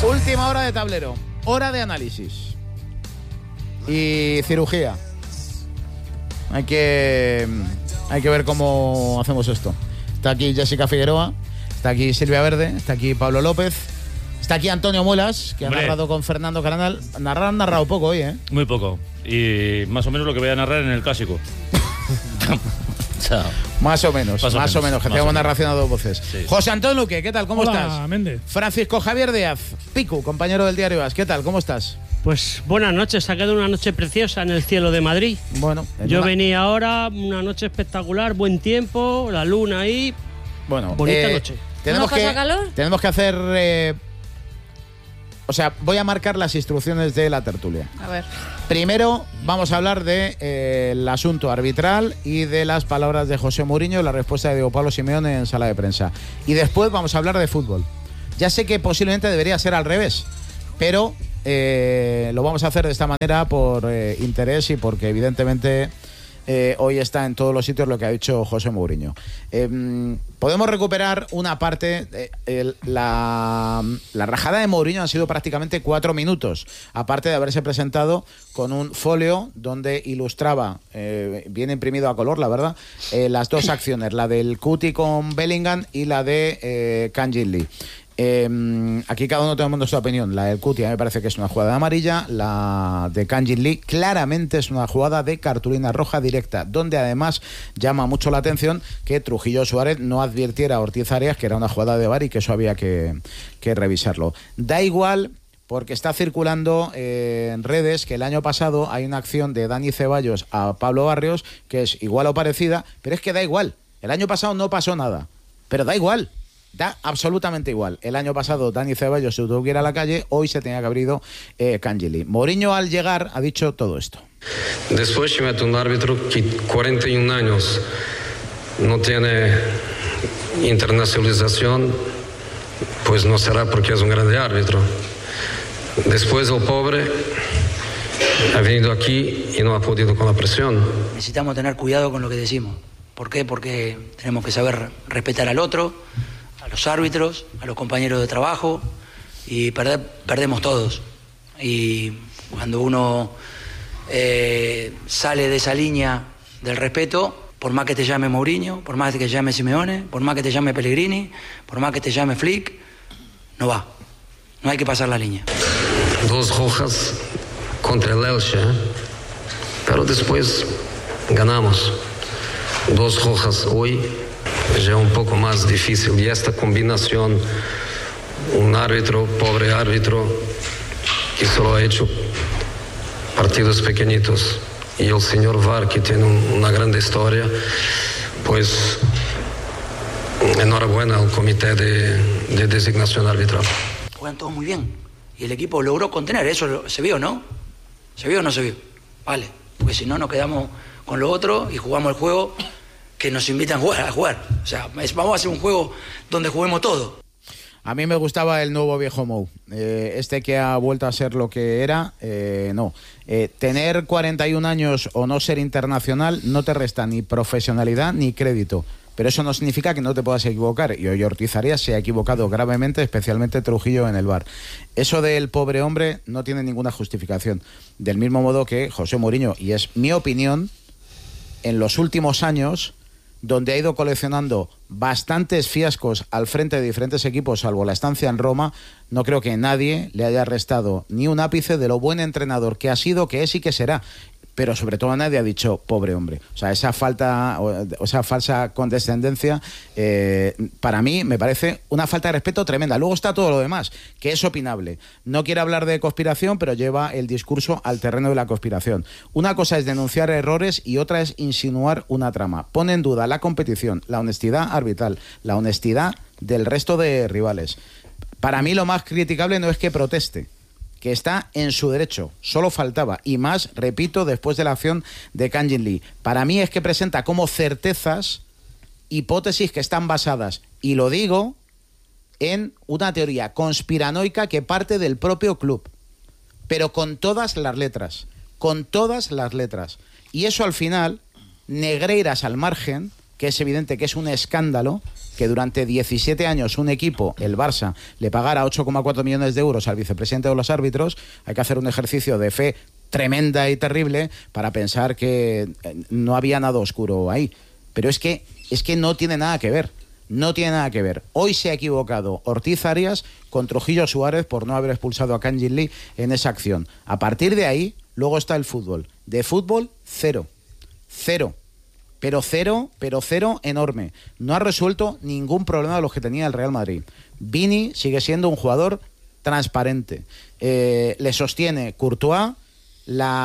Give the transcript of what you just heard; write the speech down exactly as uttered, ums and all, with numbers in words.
Última hora de tablero, hora de análisis y cirugía. Hay que, hay que ver cómo hacemos esto. Está aquí Jessica Figueroa, está aquí Silvia Verde, está aquí Pablo López, está aquí Antonio Muelas, que ha Hombre. narrado con Fernando Caranal. Narrar han narrado poco hoy, ¿eh? Muy poco. Y más o menos lo que voy a narrar en el clásico. Chao. Más o menos, más, más o menos, que tenemos narración a dos voces. Sí. José Antonio Luque, ¿qué tal? ¿Cómo Hola, estás? Méndez. Francisco Javier Díaz, Picu, compañero del diario As, ¿qué tal? ¿Cómo estás? Pues buenas noches, ha quedado una noche preciosa en el cielo de Madrid. Bueno, Yo una... venía ahora, una noche espectacular, buen tiempo, la luna ahí. Bueno, bonita eh, noche. Tenemos ¿No que, pasa calor? tenemos que hacer... Eh, o sea, voy a marcar las instrucciones de la tertulia. A ver. Primero vamos a hablar del de, eh, asunto arbitral y de las palabras de José Mourinho y la respuesta de Diego Pablo Simeone en sala de prensa. Y después vamos a hablar de fútbol. Ya sé que posiblemente debería ser al revés, pero eh, lo vamos a hacer de esta manera por eh, interés y porque evidentemente eh, hoy está en todos los sitios lo que ha dicho José Mourinho. Eh, podemos recuperar una parte, eh, el, la, la rajada de Mourinho han sido prácticamente cuatro minutos, aparte de haberse presentado con un folio donde ilustraba, eh, bien imprimido a color, la verdad, eh, las dos acciones, la del Cuti con Bellingham y la de eh, Kang-in Lee. Eh, aquí cada uno tenemos nuestra opinión. La del Cuti a mí me parece que es una jugada de amarilla, la de Kang-in Lee claramente es una jugada de cartulina roja directa, donde además llama mucho la atención que Trujillo Suárez no advirtiera a Ortiz Arias que era una jugada de V A R y que eso había que, que revisarlo. Da igual, porque está circulando eh, en redes que el año pasado hay una acción de Dani Ceballos a Pablo Barrios que es igual o parecida, pero es que da igual. El año pasado no pasó nada, pero da igual. Da absolutamente igual. El año pasado Dani Ceballos se tuvo que ir a la calle, hoy se tenía que haber ido eh, Kang-in Lee. Mourinho al llegar ha dicho todo esto. Después se mete un árbitro que cuarenta y un años no tiene internacionalización, pues no será porque es un grande árbitro. Después el pobre ha venido aquí y no ha podido con la presión. Necesitamos tener cuidado con lo que decimos. ¿Por qué? Porque tenemos que saber respetar al otro, a los árbitros, a los compañeros de trabajo, y perder, perdemos todos. Y cuando uno eh, sale de esa línea del respeto, por más que te llame Mourinho, por más que te llame Simeone, por más que te llame Pellegrini, por más que te llame Flick, no va. No hay que pasar la línea. Dos rojas contra el Elche, ¿eh? Pero después ganamos. Dos rojas hoy ya un poco más difícil, y esta combinación, un árbitro, pobre árbitro, que solo ha hecho partidos pequeñitos, y el señor V A R, que tiene un, una gran historia, pues enhorabuena al comité de, de designación arbitral. Juegan todos muy bien, y el equipo logró contener, eso se vio, ¿no? ¿Se vio o no se vio? Vale, porque si no nos quedamos con lo otro y jugamos el juego que nos invitan a jugar, a jugar. O sea, es, vamos a hacer un juego donde juguemos todo. A mí me gustaba el nuevo viejo Mou. Eh, este que ha vuelto a ser lo que era, eh, no. Eh, tener cuarenta y un años o no ser internacional no te resta ni profesionalidad ni crédito. Pero eso no significa que no te puedas equivocar. Y hoy Ortiz Arias se ha equivocado gravemente, especialmente Trujillo en el V A R. Eso del pobre hombre no tiene ninguna justificación. Del mismo modo que José Mourinho, y es mi opinión, en los últimos años, donde ha ido coleccionando bastantes fiascos al frente de diferentes equipos, salvo la estancia en Roma, no creo que nadie le haya restado ni un ápice de lo buen entrenador que ha sido, que es y que será. Pero sobre todo nadie ha dicho pobre hombre. O sea, esa falta, o esa falsa condescendencia, eh, para mí me parece una falta de respeto tremenda. Luego está todo lo demás, que es opinable. No quiere hablar de conspiración, pero lleva el discurso al terreno de la conspiración. Una cosa es denunciar errores y otra es insinuar una trama. Pone en duda la competición, la honestidad arbitral, la honestidad del resto de rivales. Para mí lo más criticable no es que proteste, que está en su derecho, solo faltaba, y más, repito, después de la acción de Kang-in Lee. Para mí es que presenta como certezas hipótesis que están basadas, y lo digo, en una teoría conspiranoica que parte del propio club, pero con todas las letras, con todas las letras. Y eso al final, Negreiras al margen, que es evidente que es un escándalo que durante diecisiete años un equipo, el Barça, le pagara ocho coma cuatro millones de euros al vicepresidente de los árbitros. Hay que hacer un ejercicio de fe tremenda y terrible para pensar que no había nada oscuro ahí. Pero es que, es que no tiene nada que ver. No tiene nada que ver. Hoy se ha equivocado Ortiz Arias con Trujillo Suárez por no haber expulsado a Kangin Lee en esa acción. A partir de ahí, luego está el fútbol. De fútbol, cero. Cero. Pero cero, pero cero enorme. No ha resuelto ningún problema de los que tenía el Real Madrid. Vini sigue siendo un jugador transparente. Eh, le sostiene Courtois. La